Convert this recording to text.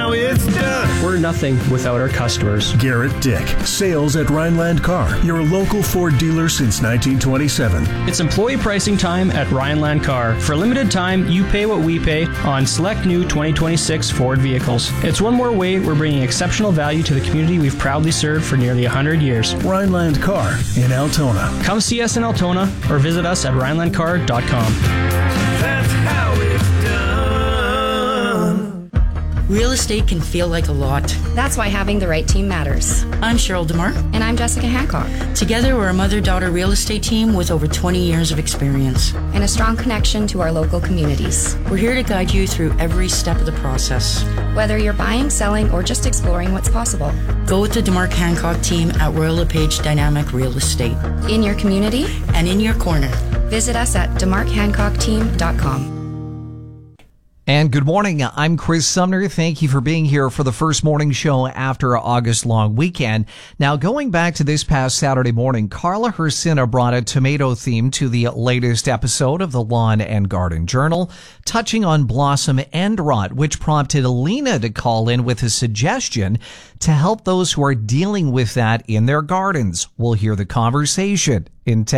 how it's done. We're nothing without our customers. Garrett Dick, sales at Rhineland Car, your local Ford dealer since 1927. It's employee pricing time at Rhineland Car. For a limited time, you pay what we pay on select new 2026 Ford vehicles. It's one more way we're bringing exceptional value to the community we've proudly served for nearly 100 years. Rhineland Car in Altona. Come see us in Altona or visit us at rhinelandcar.com. That's how it's done. Real estate can feel like a lot. That's why having the right team matters. I'm Cheryl DeMar. And I'm Jessica Hancock. Together, we're a mother-daughter real estate team with over 20 years of experience. And a strong connection to our local communities. We're here to guide you through every step of the process. Whether you're buying, selling, or just exploring what's possible. Go with the DeMar Hancock team at Royal LePage Dynamic Real Estate. In your community. And in your corner. Visit us at demarkhancockteam.com. And good morning. I'm Chris Sumner. Thank you for being here for the first morning show after August long weekend. Now, going back to this past Saturday morning, Carla Hersina brought a tomato theme to the latest episode of the Lawn and Garden Journal, touching on blossom end rot, which prompted Alina to call in with a suggestion to help those who are dealing with that in their gardens. We'll hear the conversation in